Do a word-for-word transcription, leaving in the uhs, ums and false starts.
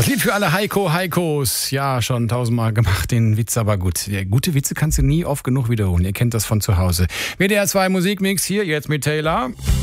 Das Lied für alle Heiko Heikos. Ja, schon tausendmal gemacht, den Witz, aber gut. Ja, gute Witze kannst du nie oft genug wiederholen. Ihr kennt das von zu Hause. W D R zwei Musikmix hier jetzt mit Taylor.